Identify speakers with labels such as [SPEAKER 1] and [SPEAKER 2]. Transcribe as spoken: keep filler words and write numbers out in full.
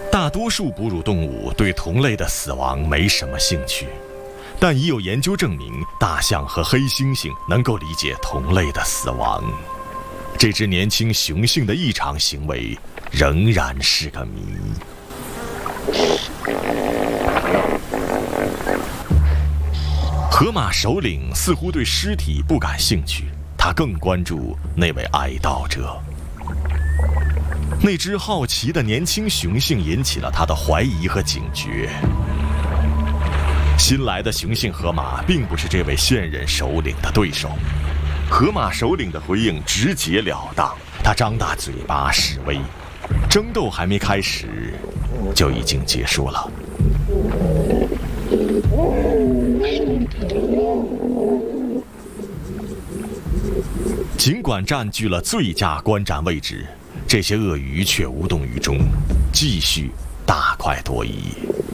[SPEAKER 1] 大多数哺乳动物对同类的死亡没什么兴趣，但已有研究证明，大象和黑猩猩能够理解同类的死亡。这只年轻雄性的异常行为仍然是个谜。河马首领似乎对尸体不感兴趣，他更关注那位哀悼者。那只好奇的年轻雄性引起了他的怀疑和警觉。新来的雄性河马并不是这位现任首领的对手。河马首领的回应直截了当，他张大嘴巴示威。争斗还没开始，就已经结束了。尽管占据了最佳观战位置，这些鳄鱼却无动于衷，继续大快朵颐。